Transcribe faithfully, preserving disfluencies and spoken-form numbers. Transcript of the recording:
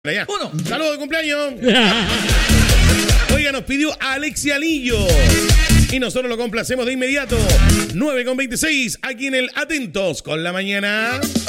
Allá. Uno. Saludos de cumpleaños. Oiga, nos pidió Alexia Lillo. Y nosotros lo complacemos de inmediato. nueve con veintiséis, aquí en el Atentos con la Mañana.